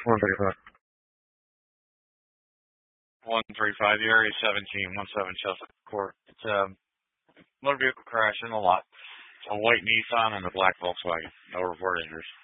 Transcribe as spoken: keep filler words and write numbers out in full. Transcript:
one thirty-five. one thirty-five, the area seventeen, one seven Chestnut Court. It's a motor vehicle crash in the lot. It's a white Nissan and a black Volkswagen. No reported injuries.